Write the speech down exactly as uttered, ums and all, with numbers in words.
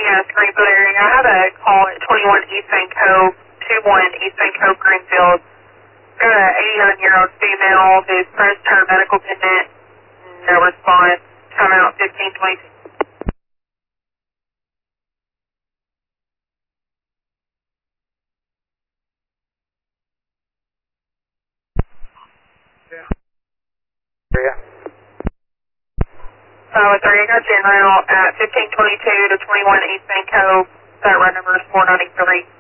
Yes, Greenfield area. I had a call at twenty-one East Van Cove, two one East Van Cove, Greenfield. Got an eighty-nine-year-old female who's pressed her medical pendant. No response. Come out fifteen twenty-two. Area. Uh, sorry, I got you en route at fifteen twenty-two to twenty-one East Van Cove. That run number is four ninety-three.